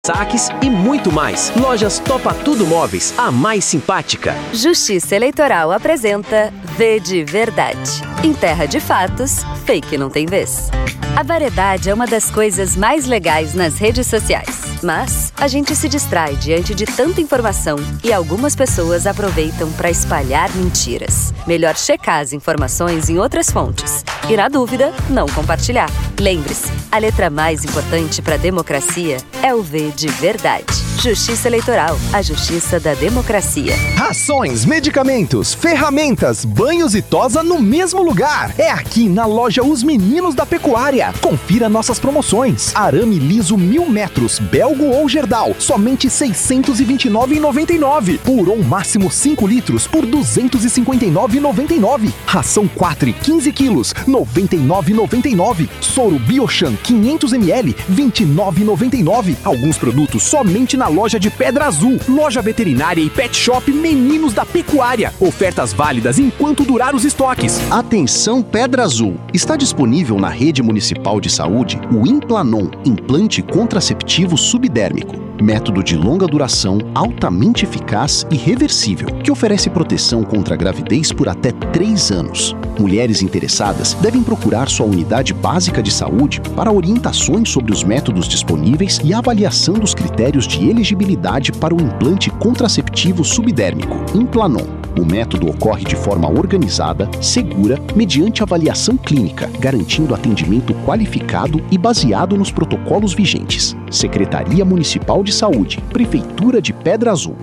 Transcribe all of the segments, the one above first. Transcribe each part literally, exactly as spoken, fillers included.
saques e muito mais. Lojas Topa Tudo Móveis, a mais simpática. Justiça Eleitoral apresenta V de Verdade. Em terra de fatos, fake não tem vez. A variedade é uma das coisas mais legais nas redes sociais. Mas a gente se distrai diante de tanta informação e algumas pessoas aproveitam para espalhar mentiras. Melhor checar as informações em outras fontes. E na dúvida, não compartilhar. Lembre-se, a letra mais importante para a democracia é o V de Verdade. Justiça Eleitoral, a justiça da democracia. Rações, medicamentos, ferramentas, banhos e tosa no mesmo lugar. É aqui na loja Os Meninos da Pecuária. Confira nossas promoções. Arame liso mil metros, Belgo ou Gerdau, somente seiscentos e vinte e nove reais e noventa e nove. Puron máximo cinco litros por duzentos e cinquenta e nove reais e noventa e nove. Ração quatro, quinze quilos, noventa e nove reais e noventa e nove. Soro Biochan quinhentos mililitros, vinte e nove reais e noventa e nove. Alguns produtos somente na loja de Pedra Azul. Loja veterinária e pet shop Meninos da Pecuária. Ofertas válidas enquanto durar os estoques. Atenção Pedra Azul. Está disponível na rede municipal de saúde o Implanon, implante contraceptivo subdérmico. Método de longa duração, altamente eficaz e reversível, que oferece proteção contra a gravidez por até três anos. Mulheres interessadas devem procurar sua unidade básica de saúde para orientações sobre os métodos disponíveis e avaliação dos critérios de elegibilidade para o implante contraceptivo subdérmico, Implanon. O método ocorre de forma organizada, segura, mediante avaliação clínica, garantindo atendimento qualificado e baseado nos protocolos vigentes. Secretaria Municipal de Saúde, Prefeitura de Pedra Azul.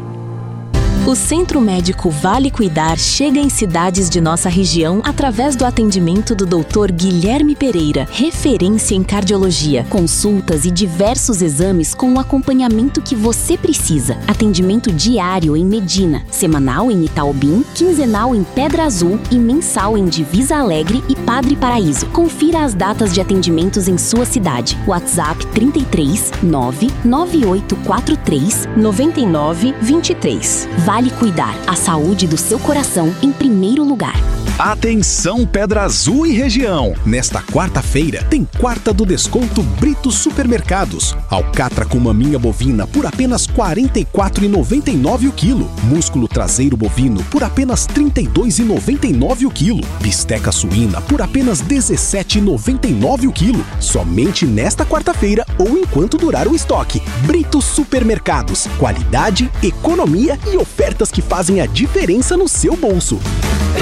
O Centro Médico Vale Cuidar chega em cidades de nossa região através do atendimento do doutor Guilherme Pereira, referência em cardiologia, consultas e diversos exames com o acompanhamento que você precisa. Atendimento diário em Medina, semanal em Itaobim, quinzenal em Pedra Azul e mensal em Divisa Alegre e Padre Paraíso. Confira as datas de atendimentos em sua cidade. WhatsApp trinta e três, nove nove oito quatro três, nove nove dois três. Vale Cuidar, a saúde do seu coração em primeiro lugar. Atenção Pedra Azul e região! Nesta quarta-feira tem quarta do desconto Brito Supermercados. Alcatra com maminha bovina por apenas quarenta e quatro reais e noventa e nove o quilo. Músculo traseiro bovino por apenas trinta e dois reais e noventa e nove o quilo. Bisteca suína por apenas dezessete reais e noventa e nove o quilo. Somente nesta quarta-feira ou enquanto durar o estoque. Brito Supermercados. Qualidade, economia e ofertas que fazem a diferença no seu bolso.